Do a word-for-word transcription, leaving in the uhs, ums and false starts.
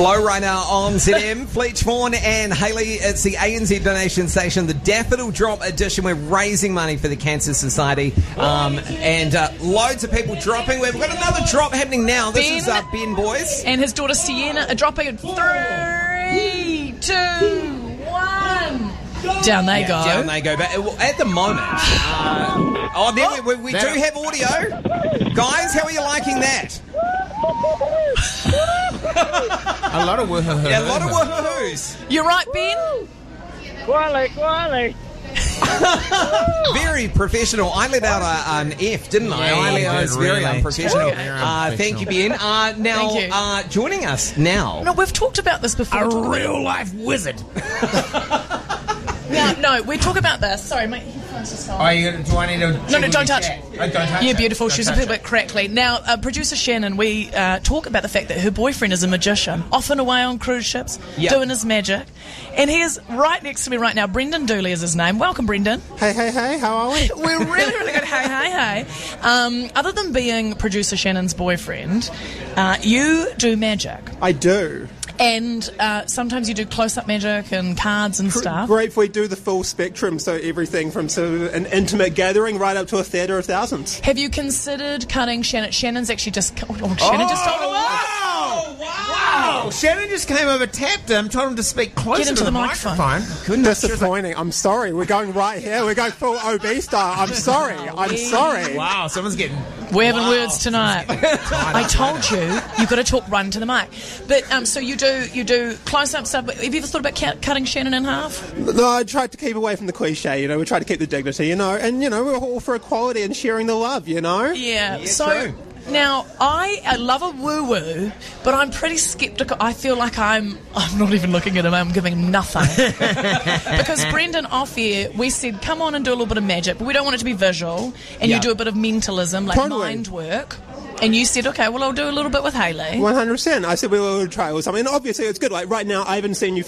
Flow right now on Z M. Fleetch Vaughan and Hayley, it's the A N Z donation station, the Daffodil Drop edition. We're raising money for the Cancer Society. Um, and uh, loads of people dropping. We've got another drop happening now. This Ben is uh, Ben Boyce. And his daughter Sienna are dropping in three, two, one. Down they go. Down they go. But at the moment, uh, oh, then we, we, we do have audio. Guys, how are you liking that? A lot of woohoo. Yeah, a lot of woohoos. You're right, Ben? Quali, quali. Very professional. I let out a, an F, didn't I? Yeah, I, let, you I was did, very really. unprofessional. Very Uh, thank you, Ben. Uh, now, Thank you. Uh, joining us now. No, we've talked about this before. A real life wizard. No, no, we talk about this. Sorry, my headphones just gone. Oh, you, do I need to... No, no, don't touch. Oh, don't touch Yeah, it. beautiful. Don't She's a touch little it. bit crackly. Now, uh, producer Shannon, we uh, talk about the fact that her boyfriend is a magician, often away on cruise ships, Yep. doing his magic. And he is right next to me right now. Brendan Dooley is his name. Welcome, Brendan. Hey, hey, hey, how are we? We're really, really good. Hey, hey, hey. Um, other than being producer Shannon's boyfriend, uh, you do magic. I do. And uh, sometimes you do close-up magic and cards and stuff. Great if we do the full spectrum, so everything from sort of an intimate gathering right up to a theatre of thousands. Have you considered cutting Shannon? Shannon's actually just... Oh, Shannon just told me. Wow! Wow! Shannon just came over, tapped him, told him to speak closer Get into to the, the microphone. microphone. Goodness, disappointing. I'm sorry. We're going right here. We're going full O B style. I'm sorry. I'm sorry. Wow, someone's getting... We're having Wow. words tonight. I told you, you've got to talk run to the mic. But um, so you do you do close-up stuff. But have you ever thought about ca- cutting Shannon in half? No, I tried to keep away from the cliche, you know. We tried to keep the dignity, you know. And, you know, we're all for equality and sharing the love, you know. Yeah. Yeah, so true. now I, I love a woo-woo, but I'm pretty sceptical. I feel like I'm I'm not even looking at him. I'm giving him nothing. Because Brendan off here, we said come on and do a little bit of magic, but we don't want it to be visual. And Yeah. you do a bit of mentalism, like Totally. mind work. And you said, okay, well, I'll do a little bit with Hayley. one hundred percent. I said we were going to try or something. And obviously it's good. Like right now, I haven't seen you